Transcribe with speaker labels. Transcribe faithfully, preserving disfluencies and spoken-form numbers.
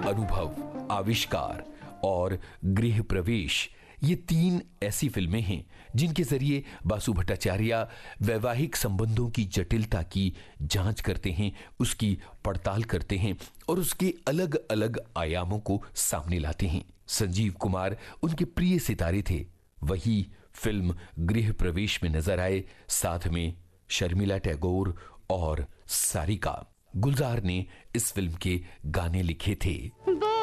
Speaker 1: अनुभव, आविष्कार और गृह प्रवेश, ये तीन ऐसी फिल्में हैं जिनके जरिए बासु भट्टाचार्य वैवाहिक संबंधों की जटिलता की जांच करते हैं, उसकी पड़ताल करते हैं और उसके अलग अलग आयामों को सामने लाते हैं। संजीव कुमार उनके प्रिय सितारे थे, वही फिल्म गृह प्रवेश में नजर आए, साथ में शर्मिला टैगोर और सारिका। गुलजार ने इस फिल्म के गाने लिखे थे।